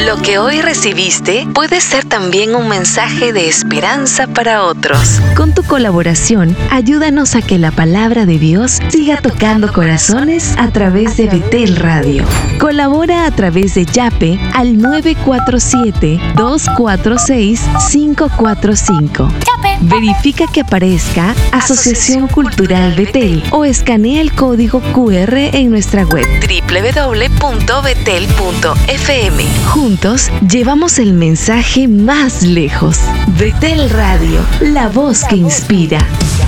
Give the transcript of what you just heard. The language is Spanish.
Lo que hoy recibiste puede ser también un mensaje de esperanza para otros. Con tu colaboración, ayúdanos a que la palabra de Dios siga tocando corazones a través de Betel Radio. Colabora a través de Yape al 947-246-545. Verifica que aparezca Asociación Cultural Betel o escanea el código QR en nuestra web www.betel.fm. Juntos llevamos el mensaje más lejos. Betel Radio, la voz que inspira.